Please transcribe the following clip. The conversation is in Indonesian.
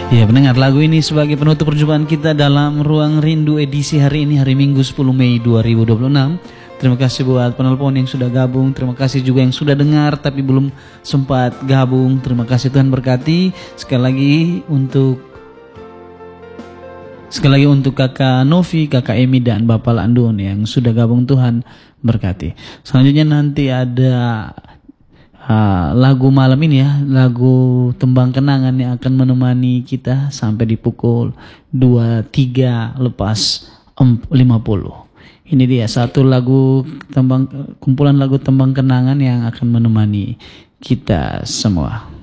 Ya, pendengar, lagu ini sebagai penutup perjumpaan kita dalam Ruang Rindu edisi hari ini, hari Minggu 10 Mei 2026. Terima kasih buat penelpon yang sudah gabung. Terima kasih juga yang sudah dengar tapi belum sempat gabung. Terima kasih, Tuhan berkati. Sekali lagi untuk Kakak Novi, Kakak Emi, dan Bapak Landun yang sudah gabung, Tuhan berkati. Selanjutnya nanti ada lagu malam ini ya, lagu Tembang Kenangan yang akan menemani kita sampai di pukul 23 lepas 50. Ini dia satu lagu kumpulan lagu Tembang Kenangan yang akan menemani kita semua.